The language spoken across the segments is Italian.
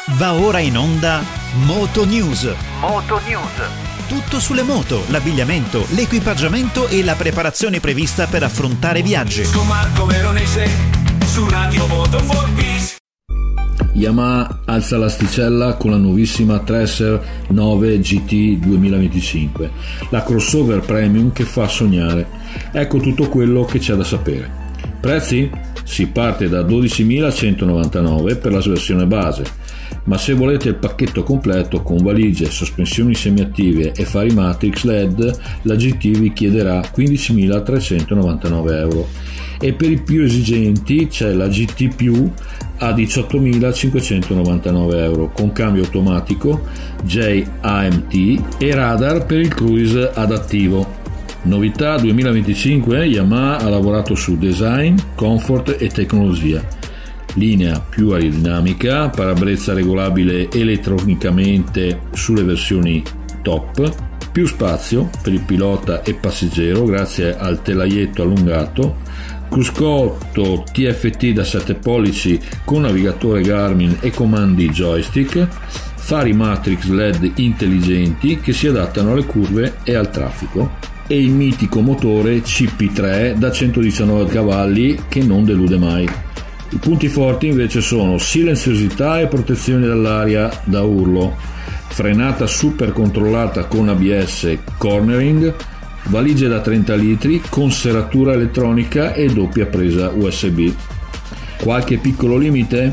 Va ora in onda Moto News. Tutto sulle moto, l'abbigliamento, l'equipaggiamento e la preparazione prevista per affrontare viaggi. Con Marco Veronese su Radio Moto for Peace. Yamaha alza l'asticella con la nuovissima Tracer 9 GT 2025, la crossover premium che fa sognare. Ecco tutto quello che c'è da sapere. Prezzi? Si parte da 12.199 per la versione base, ma se volete il pacchetto completo con valigie, sospensioni semiattive e fari matrix LED, la GT vi chiederà 15.399 euro. E per i più esigenti c'è la GT Più a 18.599 euro con cambio automatico, JAMT e radar per il cruise adattivo. Novità 2025, Yamaha ha lavorato su design, comfort e tecnologia. Linea più aerodinamica, parabrezza regolabile elettronicamente sulle versioni top, più spazio per il pilota e passeggero grazie al telaietto allungato, cruscotto TFT da 7 pollici con navigatore Garmin e comandi joystick, fari matrix LED intelligenti che si adattano alle curve e al traffico, e il mitico motore CP3 da 119 cavalli che non delude mai. I punti forti invece sono silenziosità e protezione dall'aria da urlo, frenata super controllata con ABS cornering, valigie da 30 litri con serratura elettronica e doppia presa USB. Qualche piccolo limite?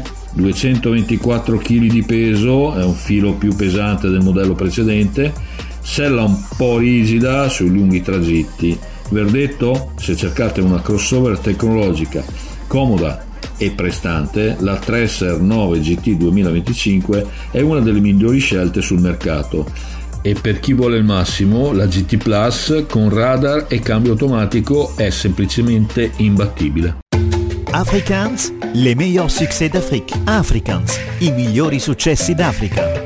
224 kg di peso, è un filo più pesante del modello precedente, sella un po' rigida sui lunghi tragitti. Verdetto? Se cercate una crossover tecnologica, comoda e prestante, la Tracer 9 GT 2025 è una delle migliori scelte sul mercato. E per chi vuole il massimo, la GT Plus con radar e cambio automatico è semplicemente imbattibile. Africans, les meilleurs succès d'Afrique. Africans, i migliori successi d'Africa.